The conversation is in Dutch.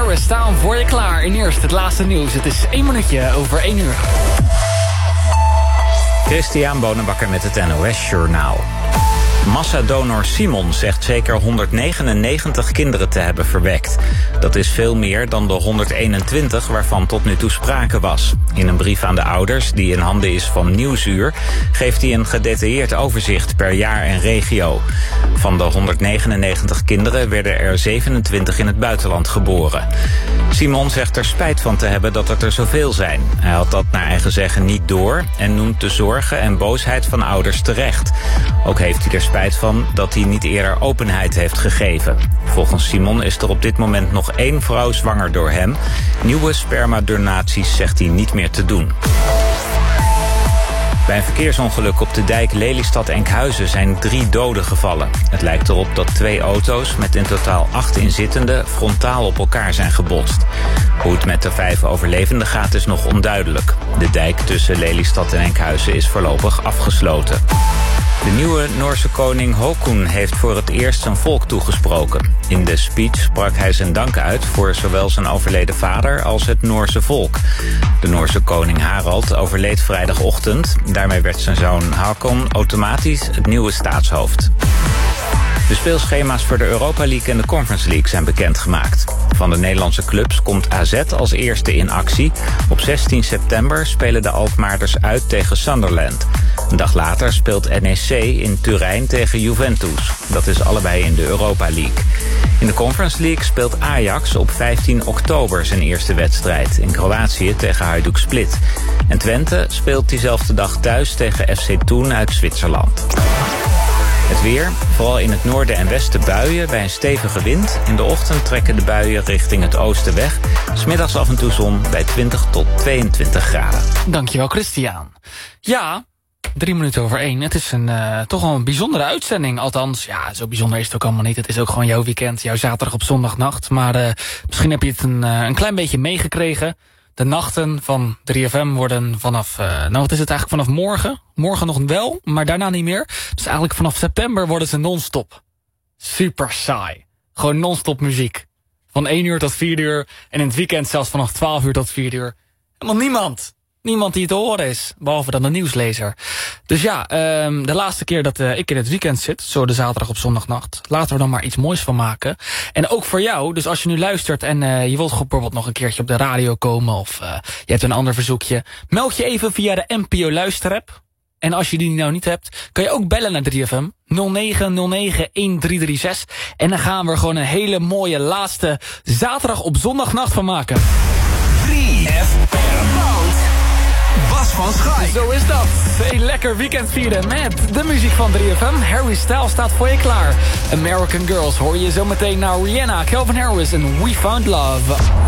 Harris staan voor je klaar. En eerst het laatste nieuws. Het is 1 minuutje over 1 uur. Christian Bonenbakker met het NOS Journaal. Massadonor Simon zegt zeker 199 kinderen te hebben verwekt. Dat is veel meer dan de 121 waarvan tot nu toe sprake was. In een brief aan de ouders, die in handen is van Nieuwsuur, geeft hij een gedetailleerd overzicht per jaar en regio. Van de 199 kinderen werden er 27 in het buitenland geboren. Simon zegt er spijt van te hebben dat het er zoveel zijn. Hij had dat naar eigen zeggen niet door en noemt de zorgen en boosheid van ouders terecht. Ook heeft hij er spijt van dat hij niet eerder openheid heeft gegeven. Volgens Simon is er op dit moment nog 1 vrouw zwanger door hem. Nieuwe spermadonaties zegt hij niet meer te doen. Bij een verkeersongeluk op de dijk Lelystad-Enkhuizen zijn 3 doden gevallen. Het lijkt erop dat 2 auto's met in totaal 8 inzittenden frontaal op elkaar zijn gebotst. Hoe het met de 5 overlevenden gaat is nog onduidelijk. De dijk tussen Lelystad en Enkhuizen is voorlopig afgesloten. De nieuwe Noorse koning Haakon heeft voor het eerst zijn volk toegesproken. In de speech sprak hij zijn dank uit voor zowel zijn overleden vader als het Noorse volk. De Noorse koning Harald overleed vrijdagochtend. Daarmee werd zijn zoon Haakon automatisch het nieuwe staatshoofd. De speelschema's voor de Europa League en de Conference League zijn bekendgemaakt. Van de Nederlandse clubs komt AZ als eerste in actie. Op 16 september spelen de Alkmaarders uit tegen Sunderland. Een dag later speelt NEC in Turijn tegen Juventus. Dat is allebei in de Europa League. In de Conference League speelt Ajax op 15 oktober zijn eerste wedstrijd in Kroatië tegen Hajduk Split. En Twente speelt diezelfde dag thuis tegen FC Thun uit Zwitserland. Het weer, vooral in het noorden en westen buien bij een stevige wind. In de ochtend trekken de buien richting het oosten weg. 's Middags af en toe zon bij 20 tot 22 graden. Dankjewel, Christian. Ja, 3 minuten over 1. Het is toch wel een bijzondere uitzending. Althans, ja, zo bijzonder is het ook allemaal niet. Het is ook gewoon jouw weekend, jouw zaterdag op zondagnacht. Maar misschien heb je het een klein beetje meegekregen. De nachten van 3FM worden vanaf, wat is het eigenlijk, vanaf morgen? Morgen nog wel, maar daarna niet meer. Dus eigenlijk vanaf september worden ze non-stop. Super saai. Gewoon non-stop muziek. Van 1 uur tot 4 uur. En in het weekend zelfs vanaf 12 uur tot 4 uur. Helemaal niemand. Niemand die te horen is, behalve dan de nieuwslezer. Dus ja, de laatste keer dat ik in het weekend zit, zo de zaterdag op zondagnacht, laten we dan maar iets moois van maken. En ook voor jou, dus als je nu luistert en je wilt bijvoorbeeld nog een keertje op de radio komen, of je hebt een ander verzoekje, meld je even via de NPO luisterapp. En als je die nou niet hebt, kan je ook bellen naar 3FM 0909-1336. En dan gaan we er gewoon een hele mooie laatste zaterdag op zondagnacht van maken. 3FM. Bas van Schaik. Zo is dat. Een lekker weekend vieren met de muziek van 3FM. Harry Styles staat voor je klaar. American Girls hoor je zo meteen naar Rihanna, Calvin Harris en We Found Love.